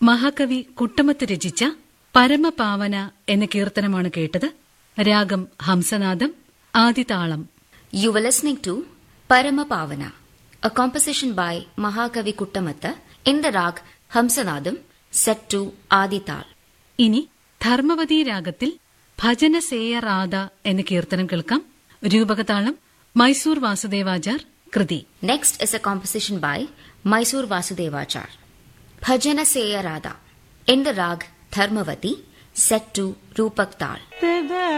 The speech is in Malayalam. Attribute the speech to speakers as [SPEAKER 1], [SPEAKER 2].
[SPEAKER 1] മഹാകവി കുട്ടമത്ത് രചിച്ച പരമപാവന എന്ന കീർത്തനമാണ് കേട്ടത്. രാഗം ഹംസനാദം, ആദിതാളം.
[SPEAKER 2] You were listening to Paramapavana, a composition by Mahakavi Kuttamatta in the rag Hamsanadam, set to Adital.
[SPEAKER 1] ഇനി ധർമ്മവതി രാഗത്തിൽ ഭജനസേയ രാധ എന്ന കീർത്തനം കേൾക്കാം. രൂപകതാളം മൈസൂർ വാസുദേവാചാർ കൃതി.
[SPEAKER 2] Next is a composition by Mysore Vasudevachar. Bhajana Seya Radha in the rag Dharmavati, set to Rupak Tal.